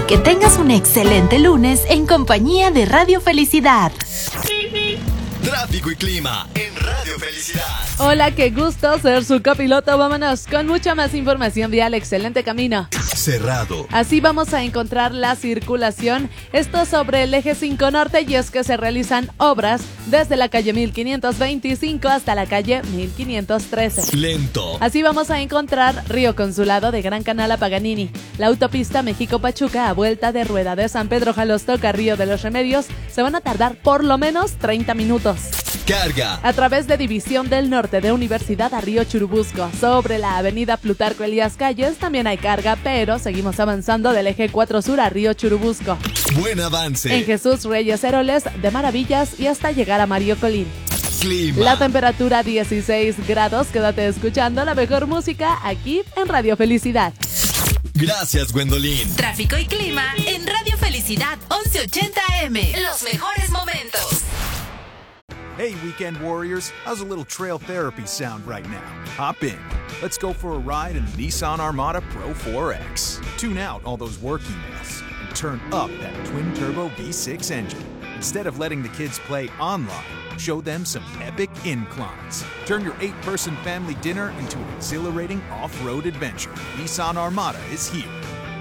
Que tengas un excelente lunes en compañía de Radio Felicidad. Tráfico y clima en Radio Felicidad. Hola, qué gusto ser su copiloto. Vámonos con mucha más información vial. Excelente camino. Cerrado. Así vamos a encontrar la circulación. Esto sobre el eje 5 norte, y es que se realizan obras desde la calle 1525 hasta la calle 1513. Lento. Así vamos a encontrar Río Consulado de Gran Canal a Paganini, la autopista México-Pachuca a vuelta de rueda de San Pedro Jalostoca, Río de los Remedios. Se van a tardar por lo menos 30 minutos. Carga. A través de División del Norte de Universidad a Río Churubusco, sobre la avenida Plutarco Elías Calles, también hay carga, pero seguimos avanzando del eje 4 sur a Río Churubusco. Buen avance. En Jesús Reyes Heroles, de Maravillas y hasta llegar a Mario Colín. Clima. La temperatura 16 grados, quédate escuchando la mejor música aquí en Radio Felicidad. Gracias, Gwendolyn. Tráfico y clima en Radio Felicidad 1180 AM. Los mejores momentos. Hey, weekend warriors, how's a little trail therapy sound right now? Hop in. Let's go for a ride in the Nissan Armada Pro 4X. Tune out all those work emails and turn up that twin-turbo V6 engine. Instead of letting the kids play online, show them some epic inclines. Turn your 8-person family dinner into an exhilarating off-road adventure. Nissan Armada is here.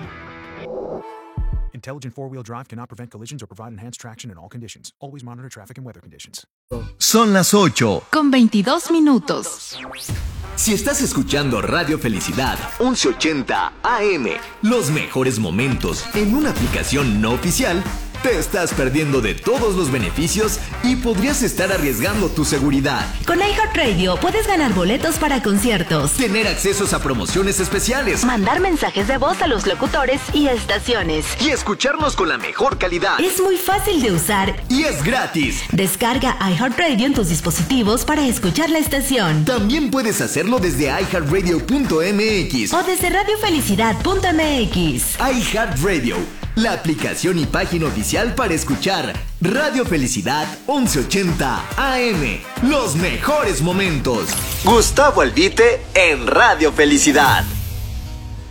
Intelligent four-wheel drive cannot prevent collisions or provide enhanced traction in all conditions. Always monitor traffic and weather conditions. Son las 8. Con 22 minutos. Si estás escuchando Radio Felicidad 1180 AM, los mejores momentos en una aplicación no oficial, te estás perdiendo de todos los beneficios y podrías estar arriesgando tu seguridad. Con iHeartRadio puedes ganar boletos para conciertos, Tener accesos a promociones especiales mandar mensajes de voz a los locutores y estaciones. y escucharnos con la mejor calidad. Es muy fácil de usar. Y es gratis. Descarga iHeartRadio en tus dispositivos para escuchar la estación. También puedes hacerlo desde iHeartRadio.mx O desde radiofelicidad.mx. iHeartRadio, la aplicación y página oficial para escuchar Radio Felicidad 1180 AM. Los mejores momentos. Gustavo Albite en Radio Felicidad.